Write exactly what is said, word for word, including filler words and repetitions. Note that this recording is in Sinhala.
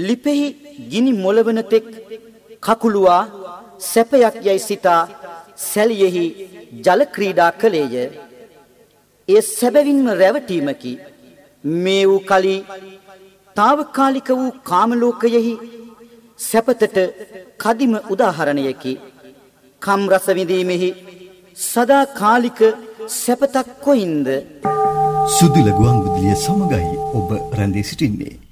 ලිපෙහි ගිනි මොළවන තෙක් කකුලුවා සැපයක් යයි සිතා සැලියෙහි ජල ක්‍රීඩා කළේය. එය සැබවින්ම රැවටීමකි. මේ වූ කලී తాවකාලික වූ කාමලෝකයෙහි සැපතට කදිම උදාහරණයකි. කම් රස විඳීමෙහි සදාකාලික සැපතක් කොයින්ද? සුදුල ගුවන් විදුලිය සමගයි ඔබ රැඳී සිටින්නේ.